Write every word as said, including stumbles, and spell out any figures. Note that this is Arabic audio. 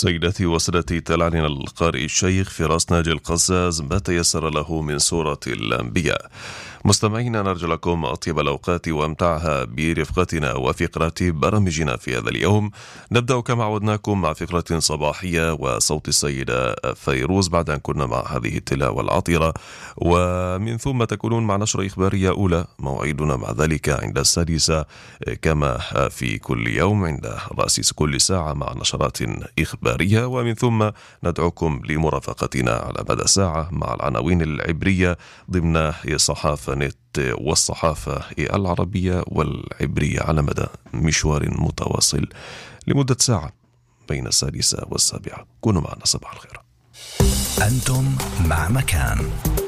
سيداتي وسادتي، تلعن القارئ الشيخ فراس ناجي القزاز ما تيسر له من سورة الأنبياء. مستمعينا، نرجو لكم أطيب الأوقات وامتعها برفقتنا وفقرة برامجنا في هذا اليوم. نبدأ كما عودناكم مع فقرة صباحية وصوت السيدة فيروز بعد أن كنا مع هذه التلاوة العطرة، ومن ثم تكونون مع نشرة إخبارية أولى، موعدنا مع ذلك عند السادسة كما في كل يوم عند رأس كل ساعة مع نشرات إخبارية، ومن ثم ندعوكم لمرافقتنا على مدى ساعة مع العناوين العبرية ضمن صحافة نت والصحافة العربية والعبرية على مدى مشوار متواصل لمدة ساعة بين السادسة والسابعة. كونوا معنا، صباح الخير. أنتم مع مكان